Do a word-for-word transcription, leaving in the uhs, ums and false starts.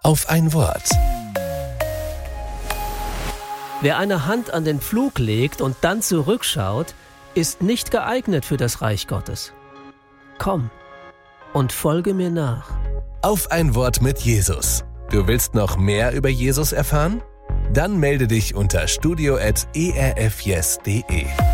Auf ein Wort. Wer eine Hand an den Pflug legt und dann zurückschaut, ist nicht geeignet für das Reich Gottes. Komm und folge mir nach. Auf ein Wort mit Jesus. Du willst noch mehr über Jesus erfahren? Dann melde dich unter studio at e r f yes punkt de.